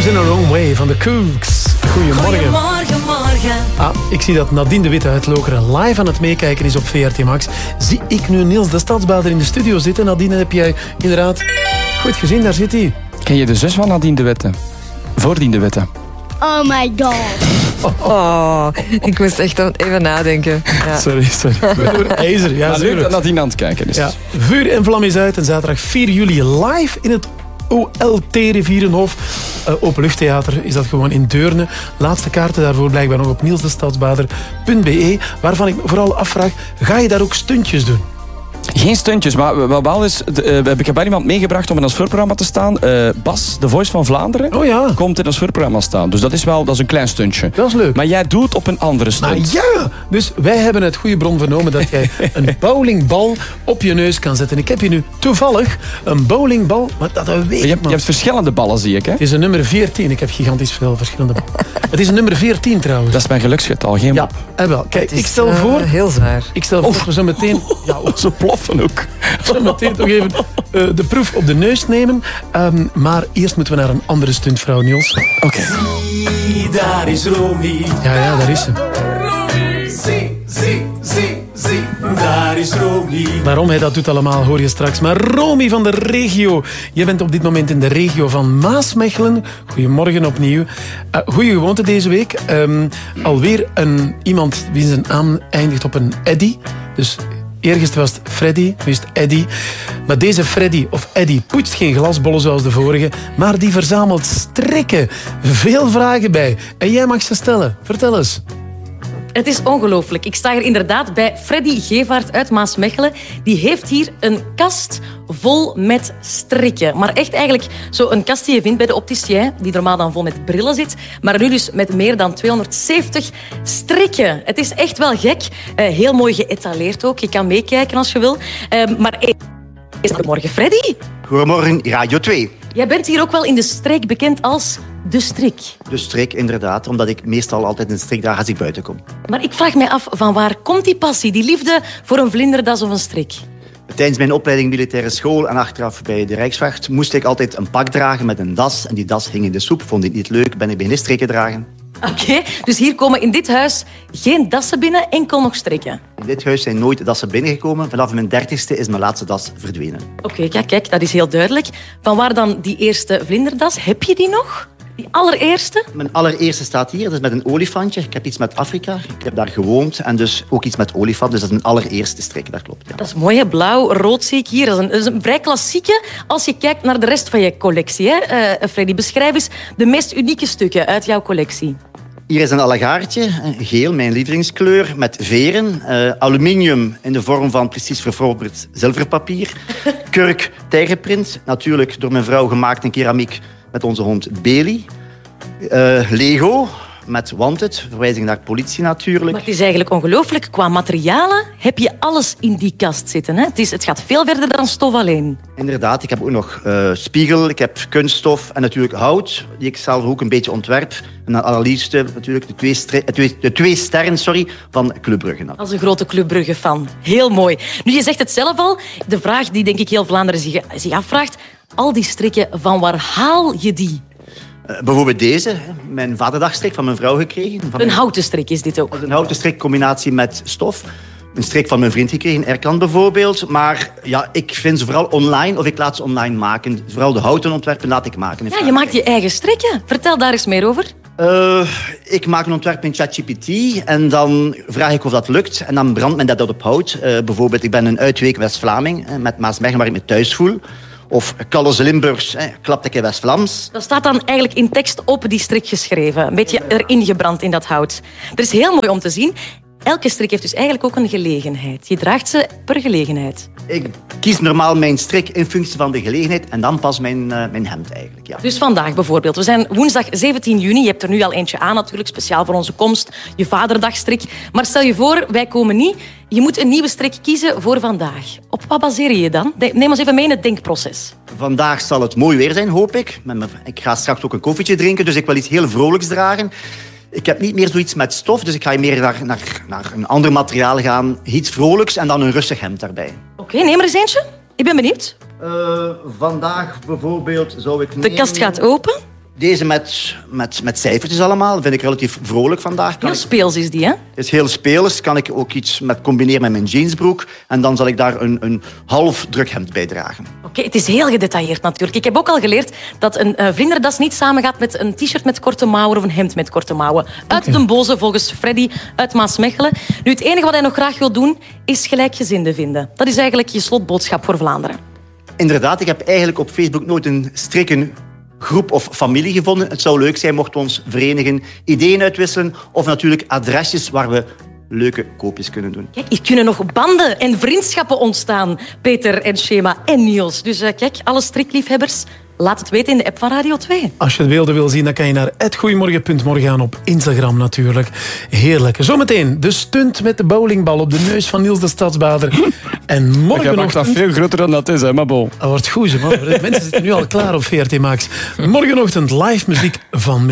in Our Own Way van de Kooks. Goedemorgen. Morgen. Ik zie dat Nadine de Witte uit Lokeren live aan het meekijken is op VRT Max. Zie ik nu Niels de Stadsbader in de studio zitten. Nadine, heb jij inderdaad goed gezien, daar zit hij. Ken je de zus van Nadine de Witte? Voordien de Witte. Oh my god. Oh, ik moest echt even nadenken. Ja. Sorry. IJzer, ja, Maar leuk zeker. dat Nadine aan het kijken is. Ja, Vuur en Vlam is uit en zaterdag 4 juli live in het OLT Rivierenhof. Openluchttheater is dat gewoon in Deurne. Laatste kaarten daarvoor blijkbaar nog op nielsdestadsbader.be. Waarvan ik me vooral afvraag, ga je daar ook stuntjes doen? Geen stuntjes, maar wat wel is... Ik heb wel iemand meegebracht om in ons voorprogramma te staan. Bas, de Voice van Vlaanderen, Oh ja, komt in ons voorprogramma staan. Dus dat is een klein stuntje. dat is leuk. Maar jij doet op een andere Maar stunt. ja, dus wij hebben het goede bron vernomen dat jij een bowlingbal op je neus kan zetten. Ik heb hier nu toevallig een bowlingbal, maar dat weet Je man. hebt verschillende ballen, zie ik. Hè? Het is een nummer 14. Ik heb gigantisch veel verschillende ballen. Het is een nummer 14 trouwens. Dat is mijn geluksgetal, geen Ja, wel. Kijk, Het is, ik stel voor... heel zwaar. Ik stel voor dat we zo meteen... Ja, Ze ploffen ook. zo meteen toch even de proef op de neus nemen. Maar eerst moeten we naar een andere stuntvrouw, Niels. Oké. Daar is Romy. Ja, daar is ze. Romy, zie. Daar is Romy. Waarom hij dat doet allemaal, hoor je straks. Maar Romy van de regio. Je bent op dit moment in de regio van Maasmechelen. Goedemorgen opnieuw. Goeie gewoonte deze week. Alweer iemand wie zijn naam eindigt op een Eddy. Dus eergisteren was het Freddy, nu is het Eddy. Maar deze Freddy of Eddy poetst geen glasbollen zoals de vorige, maar die verzamelt strikken. Veel vragen bij. En jij mag ze stellen. Vertel eens. Het is ongelooflijk. Ik sta hier inderdaad bij Freddy Gevaert uit Maasmechelen. Die heeft hier een kast vol met strikken. Maar echt eigenlijk zo'n kast die je vindt bij de opticien, die normaal dan vol met brillen zit. Maar nu dus met meer dan 270 strikken. Het is echt wel gek. Heel mooi geëtaleerd ook. Je kan meekijken als je wil. Maar goedemorgen, Freddy. Goedemorgen, Radio 2. Jij bent hier ook wel in de streek bekend als de strik. De strik, inderdaad, omdat ik meestal altijd een strik draag als ik buiten kom. Maar ik vraag mij af, van waar komt die passie, die liefde voor een vlinderdas of een strik? Tijdens mijn opleiding militaire school en achteraf bij de Rijkswacht moest ik altijd een pak dragen met een das. En die das hing in de soep, vond ik niet leuk, ben ik beginnen strikken dragen. Oké, dus hier komen in dit huis geen dassen binnen, enkel nog strikken. In dit huis zijn nooit dassen binnengekomen. Vanaf mijn 30ste is mijn laatste das verdwenen. Oké, kijk, dat is heel duidelijk. Van waar dan die eerste vlinderdas? Heb je die nog? Die allereerste? Mijn allereerste staat hier, dat is met een olifantje. Ik heb iets met Afrika, ik heb daar gewoond en dus ook iets met olifant. Dus dat is een allereerste strik, dat klopt. Ja. Dat is mooi, hè? Blauw, rood zie ik hier. Dat is een vrij klassieke als je kijkt naar de rest van je collectie. Hè? Freddy, beschrijf eens de meest unieke stukken uit jouw collectie. Hier is een allegaartje, geel, mijn lievelingskleur, met veren. Aluminium in de vorm van precies verfrobberd zilverpapier. Kurk, tijgerprint, natuurlijk door mijn vrouw gemaakt in keramiek met onze hond Bailey. Lego met Wanted, verwijzing naar politie natuurlijk. Maar het is eigenlijk ongelooflijk. Qua materialen heb je alles in die kast zitten. Hè? Het gaat veel verder dan stof alleen. Inderdaad, ik heb ook nog spiegel, ik heb kunststof en natuurlijk hout, die ik zelf ook een beetje ontwerp. En dan allerliefste natuurlijk de twee sterren van Club Brugge. Als een grote Club Brugge-fan. Heel mooi. Nu, je zegt het zelf al. De vraag die denk ik heel Vlaanderen zich afvraagt. Al die strikken, van waar haal je die? Bijvoorbeeld deze, mijn vaderdagstrik van mijn vrouw gekregen. Een houten strik is dit ook. Een houten strik combinatie met stof. Een strik van mijn vriend gekregen, Erkan bijvoorbeeld. Maar ja, ik vind ze vooral online, of ik laat ze online maken. Vooral de houten ontwerpen laat ik maken. Ja, je maakt je eigen strikken. Vertel daar eens meer over. Ik maak een ontwerp in ChatGPT en dan vraag ik of dat lukt. En dan brandt men dat op hout. Bijvoorbeeld, ik ben een uitweek West-Vlaming met Maasmechelen waar ik me thuis voel. Of Kalles Limburgs, klapt ik in West-Vlaams. Dat staat dan eigenlijk in tekst op die strik geschreven. Een beetje erin gebrand in dat hout. Dat is heel mooi om te zien. Elke strik heeft dus eigenlijk ook een gelegenheid. Je draagt ze per gelegenheid. Ik kies normaal mijn strik in functie van de gelegenheid en dan pas mijn hemd eigenlijk. Ja. Dus vandaag bijvoorbeeld. We zijn woensdag 17 juni. Je hebt er nu al eentje aan natuurlijk, speciaal voor onze komst. Je vaderdagstrik. Maar stel je voor, wij komen niet. Je moet een nieuwe strik kiezen voor vandaag. Op wat baseer je je dan? Neem ons even mee in het denkproces. Vandaag zal het mooi weer zijn, hoop ik. Ik ga straks ook een koffietje drinken, dus ik wil iets heel vrolijks dragen. Ik heb niet meer zoiets met stof, dus ik ga meer naar een ander materiaal gaan. Iets vrolijks en dan een rustig hemd daarbij. Oké, neem er eens eentje. Ik ben benieuwd. Vandaag bijvoorbeeld zou ik De kast gaat open. Deze met cijfertjes allemaal. Dat vind ik relatief vrolijk vandaag. Heel speels is die, hè? Het is heel speels. Kan ik ook iets met combineren met mijn jeansbroek. En dan zal ik daar een half drukhemd bij dragen. Oké, het is heel gedetailleerd natuurlijk. Ik heb ook al geleerd dat een vlinderdas niet samengaat met een t-shirt met korte mouwen of een hemd met korte mouwen. Uit den boze volgens Freddy uit Maasmechelen. Nu, het enige wat hij nog graag wil doen, is gelijkgezinden vinden. Dat is eigenlijk je slotboodschap voor Vlaanderen. Inderdaad, ik heb eigenlijk op Facebook nooit een strikkengroep of familie gevonden. Het zou leuk zijn mochten we ons verenigen, ideeën uitwisselen of natuurlijk adresjes waar we leuke koopjes kunnen doen. Kijk, hier kunnen nog banden en vriendschappen ontstaan. Peter en Shema en Niels. Dus kijk, alle strikliefhebbers, laat het weten in de app van Radio 2. Als je de beelden wil zien, dan kan je naar @goeiemorgen.morgen gaan op Instagram natuurlijk. Heerlijk. Zometeen de stunt met de bowlingbal op de neus van Niels de Stadsbader. En Ik maak dat morgenochtend... veel groter dan dat is, hè, maar bon. Dat wordt goed, man. Mensen zitten nu al klaar op VRT Max. Morgenochtend live muziek van